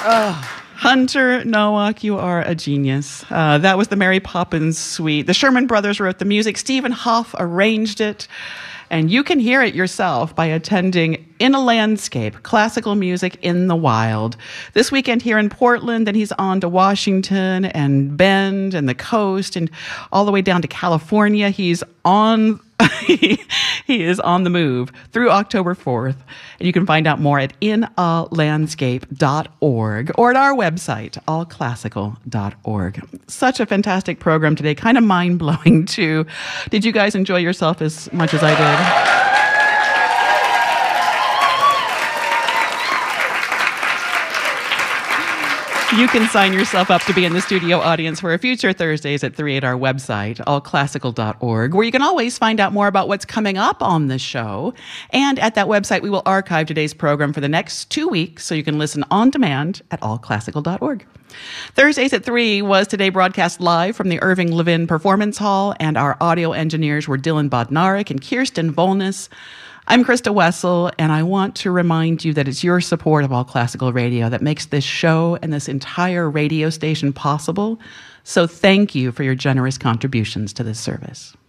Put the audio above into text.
Hunter Nowak, you are a genius. That was the Mary Poppins Suite. The Sherman Brothers wrote the music. Stephen Hoff arranged it. And you can hear it yourself by attending In a Landscape, Classical Music in the Wild. This weekend here in Portland, then he's on to Washington and Bend and the coast and all the way down to California. He's on... he is on the move through October 4th. And you can find out more at inalandscape.org or at our website, allclassical.org. Such a fantastic program today, kind of mind-blowing too. Did you guys enjoy yourself as much as I did? You can sign yourself up to be in the studio audience for a future Thursdays at 3 at our website, allclassical.org, where you can always find out more about what's coming up on the show. And at that website, we will archive today's program for the next 2 weeks, so you can listen on demand at allclassical.org. Thursdays at 3 was today broadcast live from the Irving Levin Performance Hall, and our audio engineers were Dylan Bodnarik and Kirsten Volness. I'm Krista Wessel, and I want to remind you that it's your support of All Classical Radio that makes this show and this entire radio station possible. So thank you for your generous contributions to this service.